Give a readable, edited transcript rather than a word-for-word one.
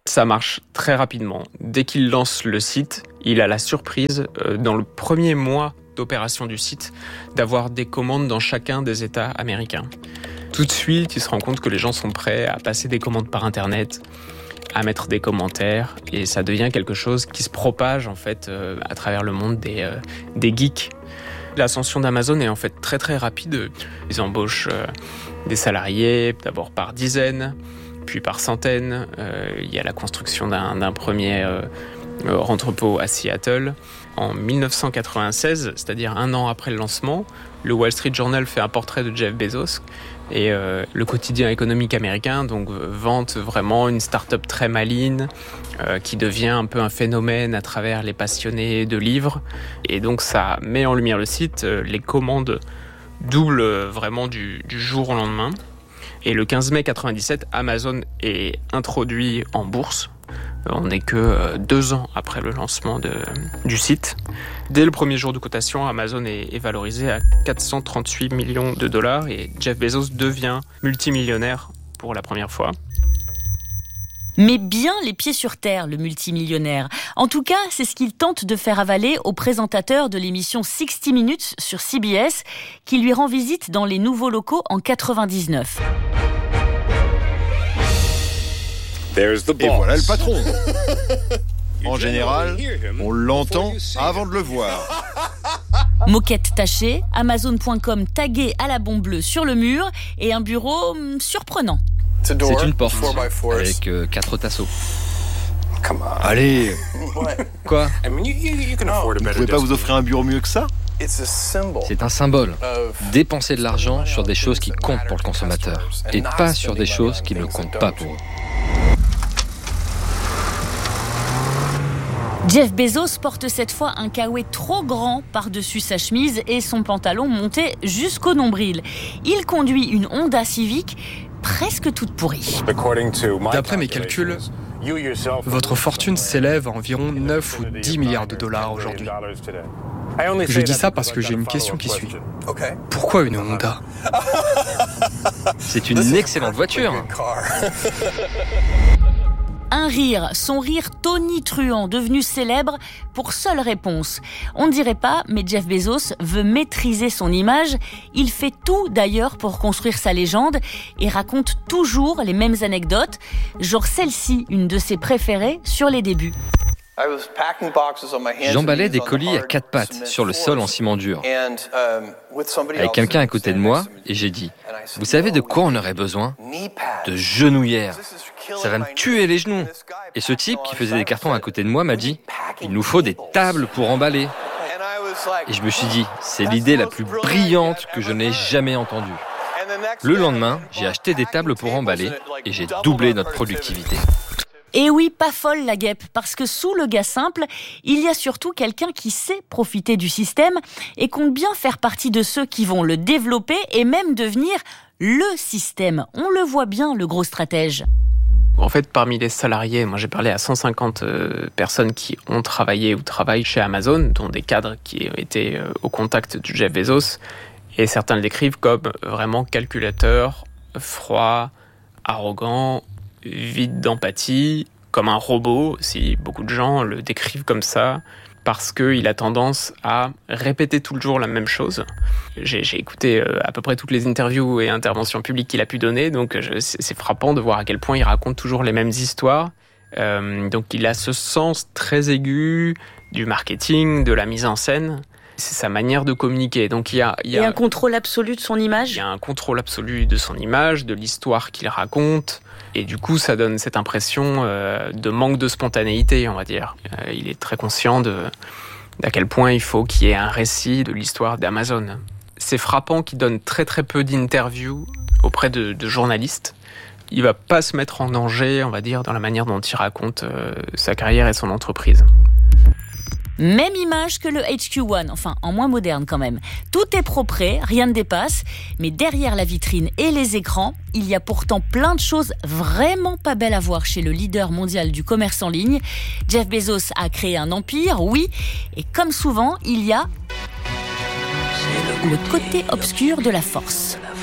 Ça marche très rapidement. Dès qu'il lance le site, il a la surprise, dans le premier mois d'opération du site, d'avoir des commandes dans chacun des États américains. Tout de suite, il se rend compte que les gens sont prêts à passer des commandes par Internet, à mettre des commentaires, et ça devient quelque chose qui se propage en fait à travers le monde des geeks. L'ascension d'Amazon est en fait très très rapide. Ils embauchent des salariés, d'abord par dizaines, puis par centaines. Il y a la construction d'un premier entrepôt à Seattle. En 1996, c'est-à-dire un an après le lancement, le Wall Street Journal fait un portrait de Jeff Bezos. Et le quotidien économique américain donc vante vraiment une start-up très maligne qui devient un peu un phénomène à travers les passionnés de livres. Et donc ça met en lumière le site. Les commandes doublent vraiment du jour au lendemain. Et le 15 mai 1997, Amazon est introduit en bourse. On n'est que 2 ans après le lancement du site. Dès le premier jour de cotation, Amazon est valorisé à 438 millions de dollars et Jeff Bezos devient multimillionnaire pour la première fois. Mais bien les pieds sur terre, le multimillionnaire. En tout cas, c'est ce qu'il tente de faire avaler au présentateur de l'émission 60 Minutes sur CBS, qui lui rend visite dans les nouveaux locaux en 1999. Et voilà le patron. En général, on l'entend avant de le voir. Moquette tachée, Amazon.com tagué à la bombe bleue sur le mur et un bureau surprenant. C'est une porte avec 4 tasseaux. Allez, Quoi ? vous pouvez pas vous offrir un bureau mieux que ça ? C'est un symbole. Dépenser de l'argent sur des choses qui comptent pour le consommateur et pas sur des choses qui ne comptent pas pour eux. Jeff Bezos porte cette fois un kawaii trop grand par-dessus sa chemise et son pantalon monté jusqu'au nombril. Il conduit une Honda Civic presque toute pourrie. D'après mes calculs, votre fortune s'élève à environ 9 ou 10 milliards de dollars aujourd'hui. Je dis ça parce que j'ai une question qui suit. Pourquoi une Honda ? C'est une excellente voiture. Un rire, son rire tonitruant, devenu célèbre pour seule réponse. On ne dirait pas, mais Jeff Bezos veut maîtriser son image. Il fait tout d'ailleurs pour construire sa légende et raconte toujours les mêmes anecdotes. Genre celle-ci, une de ses préférées, sur les débuts. J'emballais des colis à 4 pattes sur le sol en ciment dur. Avec quelqu'un à côté de moi, et j'ai dit « Vous savez de quoi on aurait besoin ? De genouillères. Ça va me tuer les genoux. » Et ce type qui faisait des cartons à côté de moi m'a dit « Il nous faut des tables pour emballer. » Et je me suis dit « C'est l'idée la plus brillante que je n'ai jamais entendue. » Le lendemain, j'ai acheté des tables pour emballer et j'ai doublé notre productivité. Et oui, pas folle la guêpe, parce que sous le gars simple, il y a surtout quelqu'un qui sait profiter du système et compte bien faire partie de ceux qui vont le développer et même devenir le système. On le voit bien, le gros stratège. En fait, parmi les salariés, moi j'ai parlé à 150 personnes qui ont travaillé ou travaillent chez Amazon, dont des cadres qui étaient au contact de Jeff Bezos, et certains le décrivent comme vraiment calculateur, froid, arrogant, vide d'empathie, comme un robot aussi. Beaucoup de gens le décrivent comme ça parce qu'il a tendance à répéter tout le jour la même chose. J'ai écouté à peu près toutes les interviews et interventions publiques qu'il a pu donner, donc c'est frappant de voir à quel point il raconte toujours les mêmes histoires. Donc il a ce sens très aigu du marketing, de la mise en scène. C'est sa manière de communiquer. Donc il y a un contrôle absolu de son image. Il y a un contrôle absolu de son image, de l'histoire qu'il raconte. Et du coup, ça donne cette impression de manque de spontanéité, on va dire. Il est très conscient d'à quel point il faut qu'il y ait un récit de l'histoire d'Amazon. C'est frappant qu'il donne très très peu d'interviews auprès de journalistes. Il va pas se mettre en danger, on va dire, dans la manière dont il raconte sa carrière et son entreprise. Même image que le HQ1, enfin en moins moderne quand même. Tout est propre, rien ne dépasse, mais derrière la vitrine et les écrans, il y a pourtant plein de choses vraiment pas belles à voir chez le leader mondial du commerce en ligne. Jeff Bezos a créé un empire, oui, et comme souvent, il y a le côté obscur de la force.